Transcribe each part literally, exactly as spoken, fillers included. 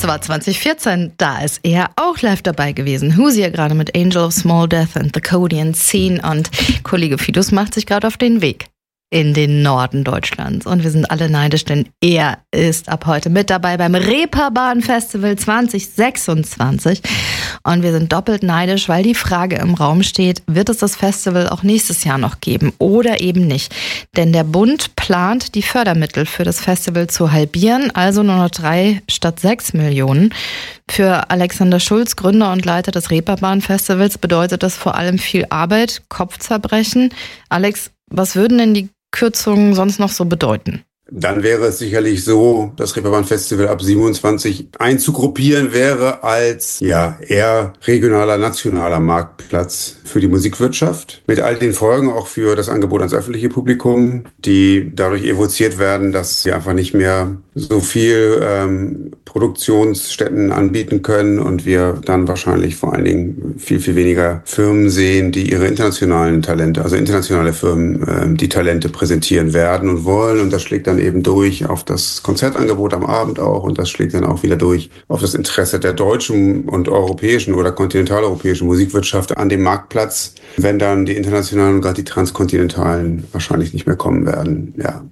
Das war zwanzig vierzehn, da ist er auch live dabei gewesen. Husi ja gerade mit Angel of Small Death and the Codian Scene und Kollege Fidus macht sich gerade auf den Weg in den Norden Deutschlands. Und wir sind alle neidisch, denn er ist ab heute mit dabei beim Reeperbahn Festival zwanzig sechsundzwanzig. Und wir sind doppelt neidisch, weil die Frage im Raum steht, wird es das Festival auch nächstes Jahr noch geben oder eben nicht? Denn der Bund plant, die Fördermittel für das Festival zu halbieren, also nur noch drei statt sechs Millionen. Für Alexander Schulz, Gründer und Leiter des Reeperbahn Festivals, bedeutet das vor allem viel Arbeit, Kopfzerbrechen. Alex, was würden denn die Kürzungen sonst noch so bedeuten? Dann wäre es sicherlich so, das Reeperbahn Festival ab siebenundzwanzig einzugruppieren wäre als ja eher regionaler, nationaler Marktplatz für die Musikwirtschaft. Mit all den Folgen auch für das Angebot ans öffentliche Publikum, die dadurch evoziert werden, dass wir einfach nicht mehr so viel ähm, Produktionsstätten anbieten können und wir dann wahrscheinlich vor allen Dingen viel, viel weniger Firmen sehen, die ihre internationalen Talente, also internationale Firmen, ähm, die Talente präsentieren werden und wollen. Und das schlägt dann eben durch auf das Konzertangebot am Abend auch und das schlägt dann auch wieder durch auf das Interesse der deutschen und europäischen oder kontinentaleuropäischen Musikwirtschaft an dem Marktplatz, wenn dann die internationalen und gerade die transkontinentalen wahrscheinlich nicht mehr kommen werden. Ja,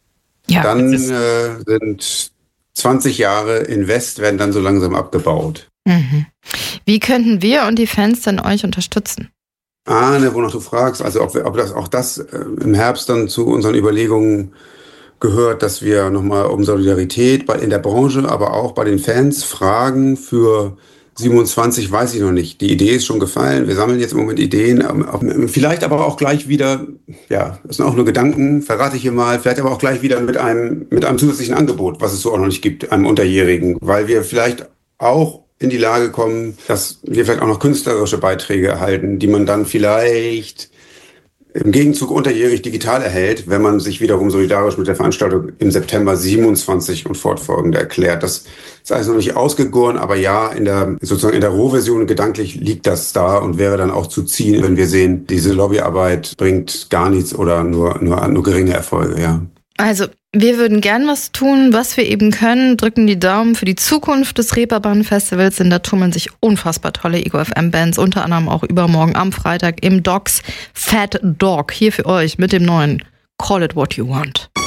ja dann äh, sind zwanzig Jahre Invest werden dann so langsam abgebaut. Mhm. Wie könnten wir und die Fans denn euch unterstützen? Ah, ne, wonach du fragst, also ob, wir, ob das auch das äh, im Herbst dann zu unseren Überlegungen gehört, dass wir nochmal um Solidarität bei, in der Branche, aber auch bei den Fans fragen. Für siebenundzwanzig weiß ich noch nicht. Die Idee ist schon gefallen. Wir sammeln jetzt im Moment Ideen. Vielleicht aber auch gleich wieder, ja, das sind auch nur Gedanken, verrate ich hier mal, vielleicht aber auch gleich wieder mit einem, mit einem zusätzlichen Angebot, was es so auch noch nicht gibt, einem Unterjährigen, weil wir vielleicht auch in die Lage kommen, dass wir vielleicht auch noch künstlerische Beiträge erhalten, die man dann vielleicht im Gegenzug unterjährig digital erhält, wenn man sich wiederum solidarisch mit der Veranstaltung im September siebenundzwanzig und fortfolgende erklärt. Das ist alles noch nicht ausgegoren, aber ja, in der sozusagen in der Rohversion gedanklich liegt das da und wäre dann auch zu ziehen, wenn wir sehen, diese Lobbyarbeit bringt gar nichts oder nur nur nur geringe Erfolge, ja. Also, wir würden gern was tun, was wir eben können, drücken die Daumen für die Zukunft des Reeperbahn Festivals, denn da tummeln sich unfassbar tolle Ego F M-Bands, unter anderem auch übermorgen am Freitag im Docks Fat Dog, hier für euch mit dem neuen Call It What You Want.